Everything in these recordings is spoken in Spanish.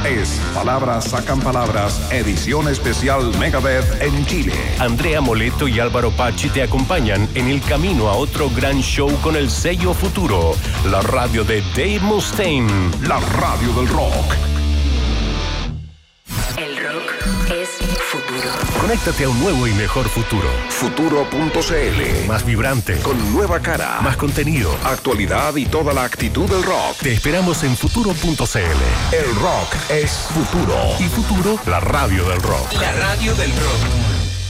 Es Palabras Sacan Palabras, edición especial Megadeth en Chile. Andrea Moleto y Álvaro Pachi te acompañan en el camino a otro gran show con el sello Futuro, la radio de Dave Mustaine, la radio del rock. El rock es futuro. Conéctate a un nuevo y mejor futuro. Futuro.cl. Más vibrante. Con nueva cara. Más contenido. Actualidad y toda la actitud del rock. Te esperamos en Futuro.cl. El rock es futuro. Y Futuro, la radio del rock. La radio del rock.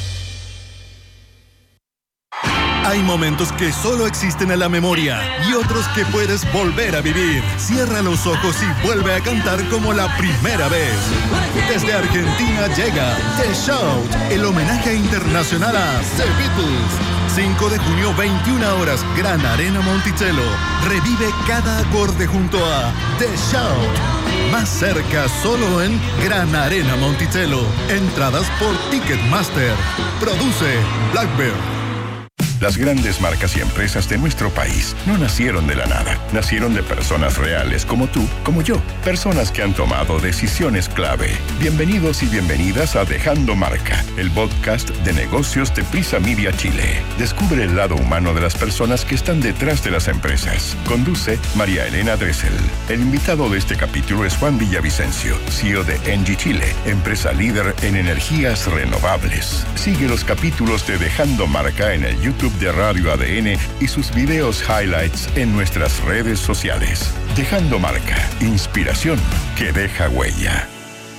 Hay momentos que solo existen en la memoria y otros que puedes volver a vivir. Cierra los ojos y vuelve a cantar como la primera vez. Desde Argentina llega The Shout, el homenaje internacional a The Beatles. 5 de junio, 21 horas, Gran Arena Monticello. Revive cada acorde junto a The Shout. Más cerca, solo en Gran Arena Monticello. Entradas por Ticketmaster. Produce Blackbird. Las grandes marcas y empresas de nuestro país no nacieron de la nada. Nacieron de personas reales como tú, como yo. Personas que han tomado decisiones clave. Bienvenidos y bienvenidas a Dejando Marca, el podcast de negocios de Prisa Media Chile. Descubre el lado humano de las personas que están detrás de las empresas. Conduce María Elena Dressel. El invitado de este capítulo es Juan Villavicencio, CEO de Engie Chile, empresa líder en energías renovables. Sigue los capítulos de Dejando Marca en el YouTube de Radio ADN y sus videos highlights en nuestras redes sociales. Dejando Marca, inspiración que deja huella.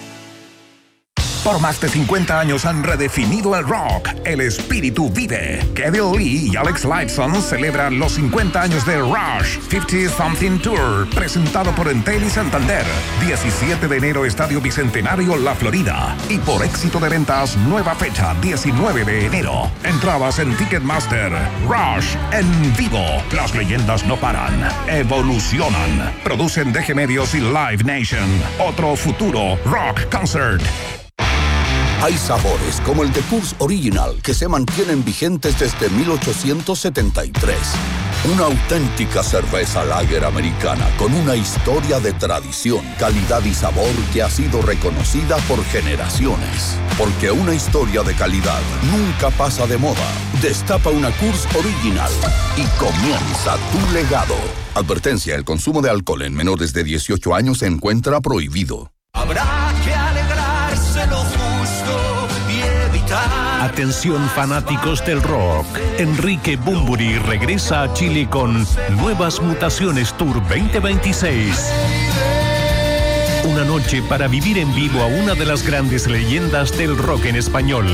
Por más de 50 años han redefinido el rock. El espíritu vive. Kevin Lee y Alex Lifeson celebran los 50 años de Rush 50 Something Tour, presentado por Entel y Santander. 17 de enero, Estadio Bicentenario, La Florida. Y por éxito de ventas, nueva fecha, 19 de enero. Entradas en Ticketmaster. Rush en vivo. Las leyendas no paran, evolucionan. Producen DG Medios y Live Nation. Otro futuro rock concert. Hay sabores como el de Coors Original que se mantienen vigentes desde 1873. Una auténtica cerveza lager americana con una historia de tradición, calidad y sabor que ha sido reconocida por generaciones. Porque una historia de calidad nunca pasa de moda. Destapa una Coors Original y comienza tu legado. Advertencia: el consumo de alcohol en menores de 18 años se encuentra prohibido. Habrá que alegrarse lo justo y evitar. Atención fanáticos del rock. Enrique Bunbury regresa a Chile con Nuevas Mutaciones Tour 2026. Una noche para vivir en vivo a una de las grandes leyendas del rock en español.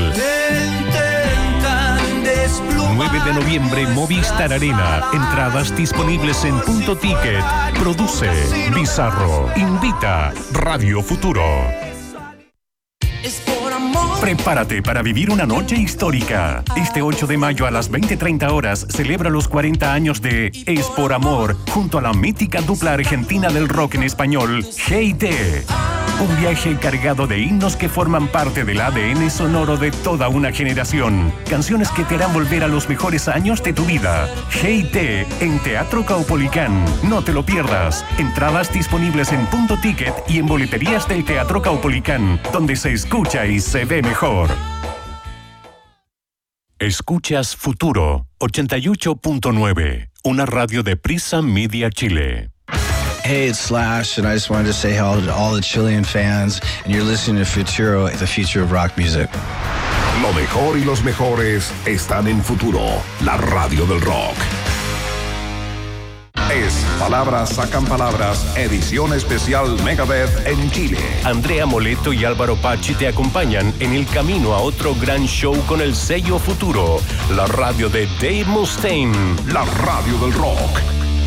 9 de noviembre, Movistar Arena. Entradas disponibles en Punto Ticket. Produce Bizarro. Invita Radio Futuro. Prepárate para vivir una noche histórica. Este 8 de mayo a las 20:30 horas celebra los 40 años de Es por Amor junto a la mítica dupla argentina del rock en español, G&T. Un viaje cargado de himnos que forman parte del ADN sonoro de toda una generación. Canciones que te harán volver a los mejores años de tu vida. G&T en Teatro Caupolicán. No te lo pierdas. Entradas disponibles en Punto Ticket y en boleterías del Teatro Caupolicán, donde se escucha y se ve mejor. Escuchas Futuro 88.9, una radio de Prisa Media Chile. Hey, it's Slash, and I just wanted to say hello to all the Chilean fans, and you're listening to Futuro, the future of rock music. Lo mejor y los mejores están en Futuro, la radio del rock. Es Palabras Sacan Palabras, edición especial Megadeth en Chile. Andrea Moleto y Álvaro Pachi te acompañan en el camino a otro gran show con el sello Futuro, la radio de Dave Mustaine, la radio del rock.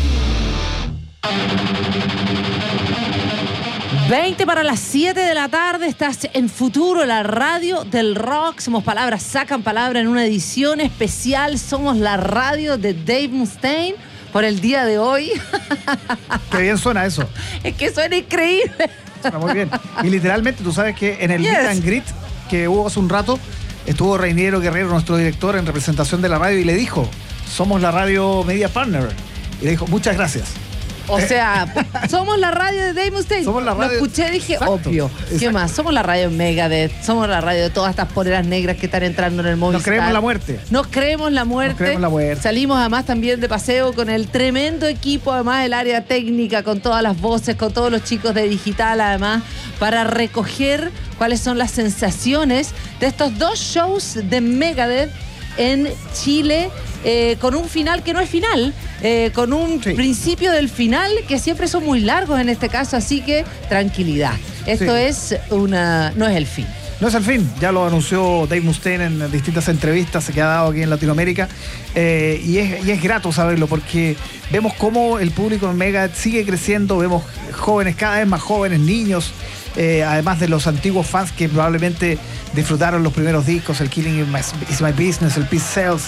20 para las 7 de la tarde, estás en Futuro, la radio del rock. Somos Palabras Sacan Palabra en una edición especial. Somos la radio de Dave Mustaine por el día de hoy. Qué bien suena eso. Es que suena increíble. Suena muy bien. Y literalmente, tú sabes que en el meet and greet que hubo hace un rato, estuvo Reiniero Guerrero, nuestro director, en representación de la radio, y le dijo: somos la radio Media Partner. Y le dijo: muchas gracias. O sea, somos la radio de Dave Mustaine. Somos la radio. Lo escuché, dije, Exacto. obvio. ¿Qué Exacto. más? Somos la radio de Megadeth. Somos la radio de todas estas poleras negras que están entrando en el Movistar. Nos creemos la muerte. Nos creemos la muerte. Nos creemos la muerte. Salimos además también de paseo con el tremendo equipo, además del área técnica, con todas las voces, con todos los chicos de digital, además, para recoger cuáles son las sensaciones de estos 2 shows de Megadeth en Chile, con un final que no es final, con un principio del final que siempre son muy largos en este caso, así que tranquilidad. Esto no es el fin. No es el fin, ya lo anunció Dave Mustaine en distintas entrevistas que ha dado aquí en Latinoamérica, y es grato saberlo porque vemos cómo el público en Megadeth sigue creciendo, vemos jóvenes, cada vez más jóvenes, niños, además de los antiguos fans que probablemente disfrutaron los primeros discos, el Killing Is My Business, el Peace Sells,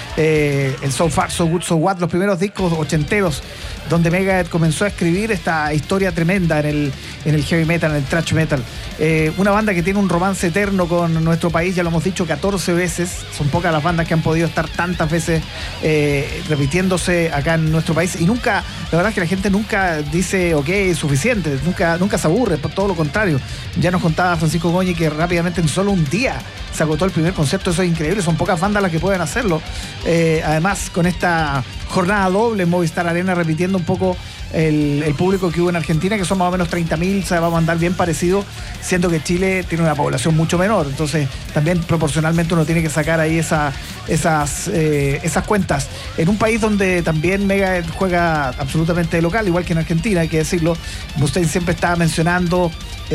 el So Far, So Good, So What, los primeros discos ochenteros donde Megadeth comenzó a escribir esta historia tremenda en el heavy metal, en el thrash metal. Una banda que tiene un romance eterno con nuestro país, ya lo hemos dicho 14 veces, son pocas las bandas que han podido estar tantas veces repitiéndose acá en nuestro país, y nunca, la verdad es que la gente nunca dice, ok, es suficiente, nunca se aburre, por todo lo contrario. Ya nos contaba Francisco Goñi que rápidamente en solo un día se agotó el primer concierto, eso es increíble, son pocas bandas las que pueden hacerlo. Además, con esta jornada doble en Movistar Arena, repitiendo un poco el público que hubo en Argentina, que son más o menos 30.000, o sea, vamos a andar bien parecido, siendo que Chile tiene una población mucho menor, entonces también proporcionalmente uno tiene que sacar ahí esas cuentas. En un país donde también Megadeth juega absolutamente de local, igual que en Argentina, hay que decirlo. Mustaine siempre estaba mencionando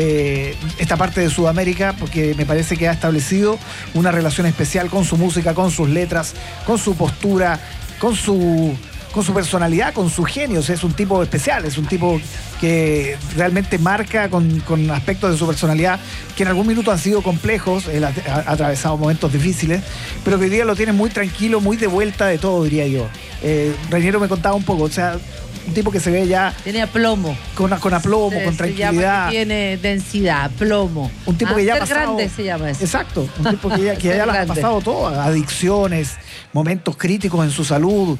esta parte de Sudamérica porque me parece que ha establecido una relación especial con su música, con sus letras, con su postura, con su personalidad, con su genio. O sea, es un tipo especial, es un tipo que realmente marca con aspectos de su personalidad que en algún minuto han sido complejos, él ha atravesado momentos difíciles, pero que hoy día lo tiene muy tranquilo, muy de vuelta de todo, diría yo. Reñero me contaba un poco, o sea, un tipo que se ve ya... Tiene aplomo. Con aplomo, con tranquilidad. Tiene densidad, plomo. Un tipo que ya ha pasado... grande se llama eso. Exacto. Un tipo que ya las ha pasado todo. Adicciones, momentos críticos en su salud,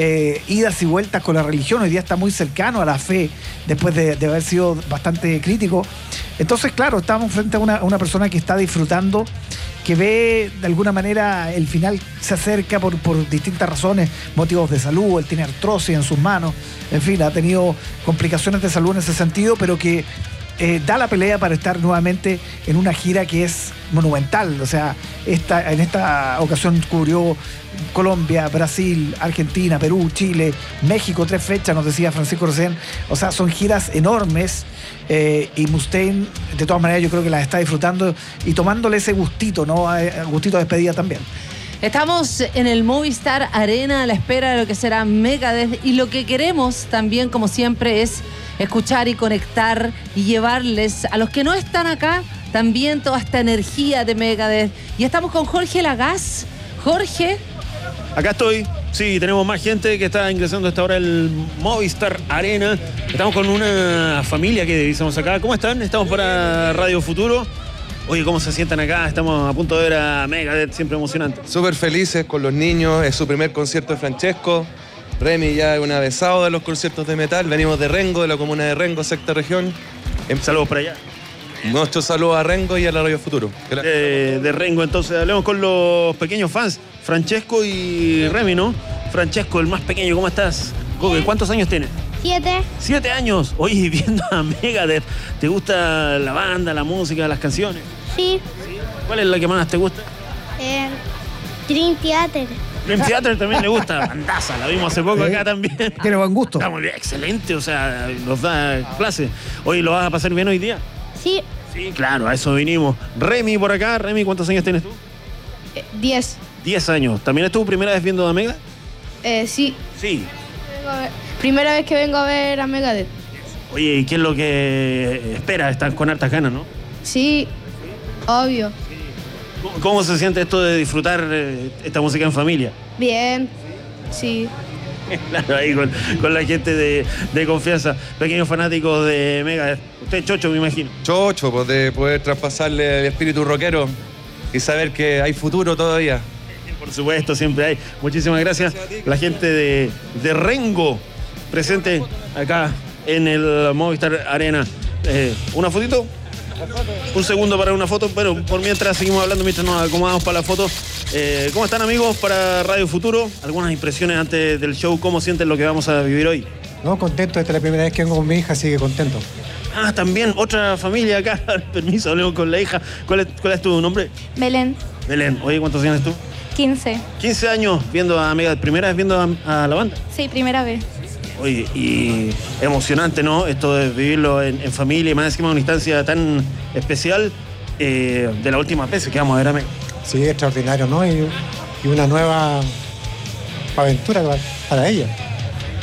idas y vueltas con la religión. Hoy día está muy cercano a la fe, después de haber sido bastante crítico. Entonces, claro, estamos frente a una persona que está disfrutando, que ve de alguna manera el final se acerca por distintas razones, motivos de salud, él tiene artrosis en sus manos, en fin, ha tenido complicaciones de salud en ese sentido, pero que da la pelea para estar nuevamente en una gira que es monumental. O sea, en esta ocasión cubrió Colombia, Brasil, Argentina, Perú, Chile, México, 3 fechas, nos decía Francisco recién. O sea, son giras enormes, y Mustaine, de todas maneras, yo creo que las está disfrutando y tomándole ese gustito, ¿no? Gustito de despedida también. Estamos en el Movistar Arena a la espera de lo que será Megadeth, y lo que queremos también, como siempre, es escuchar y conectar y llevarles a los que no están acá también toda esta energía de Megadeth. Y estamos con Jorge Lagaz. Jorge. Acá estoy. Sí, tenemos más gente que está ingresando a esta hora al Movistar Arena. Estamos con una familia que divisamos acá. ¿Cómo están? Estamos para Radio Futuro. Oye, ¿cómo se sientan acá? Estamos a punto de ver a Megadeth, siempre emocionante. Súper felices con los niños, es su primer concierto de Francesco. Remy ya es un avesado de los conciertos de metal. Venimos de Rengo, de la comuna de Rengo, sexta región. Saludos para allá. Nuestro saludo a Rengo y a la Radio Futuro. De Rengo, entonces hablemos con los pequeños fans, Francesco y Remy, ¿no? Francesco, el más pequeño, ¿cómo estás? ¿Cuántos años tienes? 7. 7 años. Oye, viendo a Megadeth, ¿te gusta la banda, la música, las canciones? Sí. ¿Cuál es la que más te gusta? Dream Theater. Dream Theater también le gusta. Bandaza, la vimos hace poco acá también. Tiene buen gusto. Está muy bien, excelente, o sea, nos da clase. Oye, ¿lo vas a pasar bien hoy día? Sí. Sí, claro, a eso vinimos. Remy por acá. Remy, ¿cuántos años tienes tú? 10. 10 años. ¿También es tu primera vez viendo a Megadeth? Sí. Sí. Primera vez que vengo a ver a Megadeth. Oye, ¿y qué es lo que esperas? Estás con hartas ganas, ¿no? Sí, obvio. ¿Cómo se siente esto de disfrutar esta música en familia? Bien, sí. Claro, ahí con la gente de confianza. Pequeños fanáticos de Megadeth. Usted es chocho, me imagino. Chocho, pues de poder traspasarle el espíritu rockero y saber que hay futuro todavía. Por supuesto, siempre hay. Muchísimas gracias. La gente de Rengo presente acá en el Movistar Arena. ¿Una fotito? Un segundo para una foto. Bueno, por mientras seguimos hablando, mientras nos acomodamos para la foto. ¿Cómo están, amigos, para Radio Futuro? Algunas impresiones antes del show. ¿Cómo sienten lo que vamos a vivir hoy? No, contento. Esta es la primera vez que vengo con mi hija, así que contento. Ah, también otra familia acá. Permiso, hablemos con la hija. ¿Cuál es tu nombre? Belén. Belén. Oye, ¿cuántos años tú? 15. 15 años viendo a Megadeth. ¿Primera vez viendo a la banda? Sí, primera vez. Oye, y emocionante, ¿no? Esto de vivirlo en familia y más encima de una instancia tan especial de las últimas veces que vamos a ver a Megadeth. Sí, extraordinario, ¿no? Y una nueva aventura para ella.